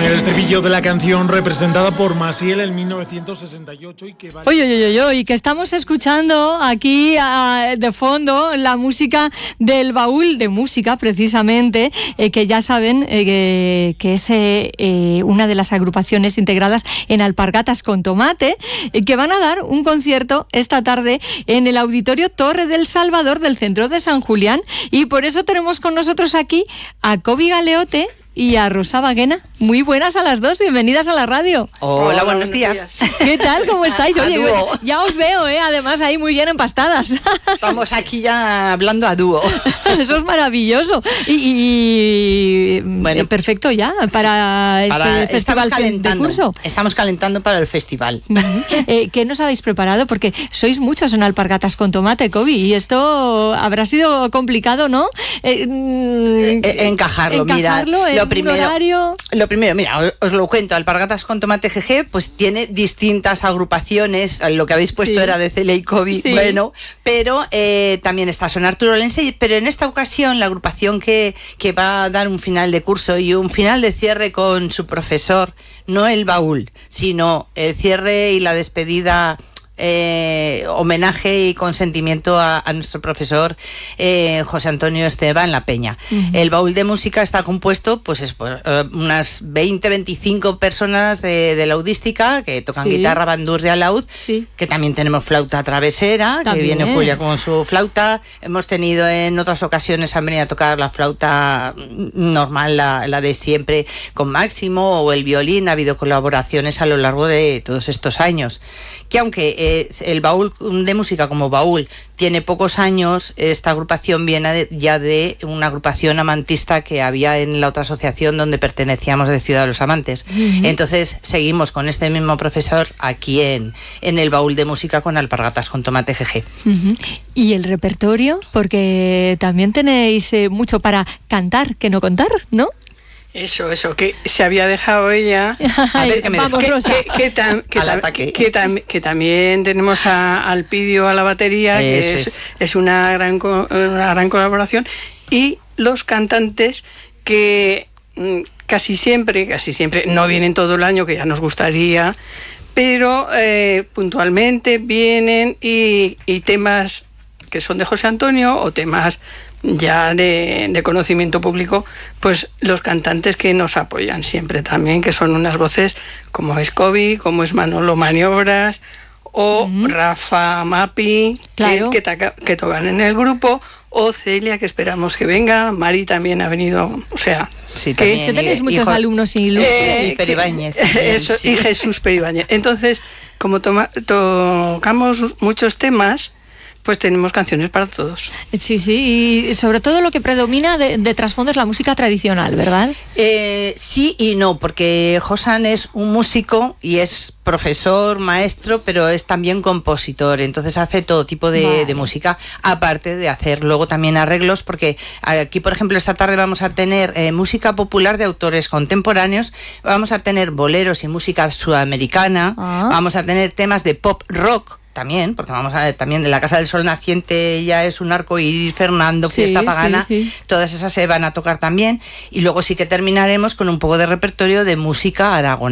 el estribillo de la canción representada por Maciel en 1968 y que vale... Y que estamos escuchando aquí de fondo la música del Baúl de Música, precisamente, que ya saben que es una de las agrupaciones integradas en Alpargatas con Tomate, que van a dar un concierto esta tarde en el Auditorio Torre del Salvador del centro de San Julián, y por eso tenemos con nosotros aquí a Kobi Galeote y a Rosa Baguena. Muy buenas a las dos, bienvenidas a la radio. Hola, buenos días. ¿Qué tal? ¿Cómo estáis? Oye, ya os veo, además ahí muy bien empastadas. Estamos aquí ya hablando a dúo. Eso es maravilloso. Y bueno, perfecto ya para este festival de curso. Estamos calentando para el festival. ¿Qué nos habéis preparado? Porque sois muchos en Alpargatas con Tomate, Kobi, y esto habrá sido complicado, ¿no? Encajarlo, mira. Lo primero, mira, os lo cuento. Alpargatas con Tomate GG pues tiene distintas agrupaciones. Lo que habéis puesto era de Celia y Kobi, bueno, pero también está Sonar Turolense, pero en esta ocasión la agrupación que va a dar un final de curso y un final de cierre con su profesor, no el Baúl, sino el cierre y la despedida, homenaje y consentimiento a nuestro profesor José Antonio Esteban La Peña. El Baúl de Música está compuesto pues unas 20-25 personas de laudística que tocan guitarra, bandurria, laúd, que también tenemos flauta travesera, que viene Julia con su flauta. Hemos tenido en otras ocasiones, han venido a tocar la flauta normal, la de siempre con Máximo, o el violín. Ha habido colaboraciones a lo largo de todos estos años, que aunque el Baúl de Música como Baúl tiene pocos años, esta agrupación viene ya de una agrupación amantista que había en la otra asociación donde pertenecíamos, de Ciudad de los Amantes. Entonces seguimos con este mismo profesor aquí en el Baúl de Música con Alpargatas con Tomate GG. ¿Y el repertorio? Porque también tenéis mucho para cantar, que no contar, ¿no? Eso, que se había dejado ella. A ver, que me vamos, Rosa. Que también tenemos a Alpidio a la batería, que es una gran colaboración, y los cantantes que casi siempre, no vienen todo el año, que ya nos gustaría, pero puntualmente vienen y temas que son de José Antonio o temas ya de conocimiento público, pues los cantantes que nos apoyan siempre también, que son unas voces como es Kobi, como es Manolo Maniobras o Rafa Mapi, que tocan en el grupo, o Celia, que esperamos que venga. Mari también ha venido, o sea... Sí, que es que tenéis muchos alumnos ilustres. Peribáñez. Eso, y Jesús Peribáñez. Entonces, como tocamos muchos temas, pues tenemos canciones para todos. Sí, y sobre todo lo que predomina de trasfondo es la música tradicional, ¿verdad? Sí y no, porque Josan es un músico y es profesor, maestro, pero es también compositor, entonces hace todo tipo de música, aparte de hacer luego también arreglos, porque aquí, por ejemplo, esta tarde vamos a tener música popular de autores contemporáneos, vamos a tener boleros y música sudamericana, vamos a tener temas de pop rock, también, porque vamos a ver también de la Casa del Sol Naciente, ya es un arcoíris, Fernando, Fiesta Pagana, todas esas se van a tocar también, y luego sí que terminaremos con un poco de repertorio de música aragonesa.